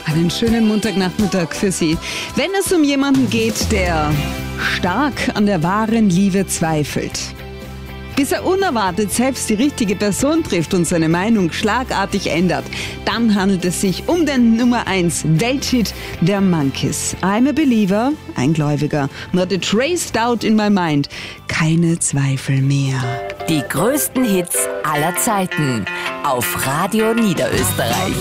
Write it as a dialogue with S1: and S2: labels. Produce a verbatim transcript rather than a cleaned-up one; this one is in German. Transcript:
S1: Einen schönen Montagnachmittag für Sie. Wenn es um jemanden geht, der stark an der wahren Liebe zweifelt, bis er unerwartet selbst die richtige Person trifft und seine Meinung schlagartig ändert, dann handelt es sich um den Nummer eins Welthit der Monkees. I'm a believer, ein Gläubiger. Not a trace doubt in my mind. Keine Zweifel mehr.
S2: Die größten Hits aller Zeiten auf Radio Niederösterreich.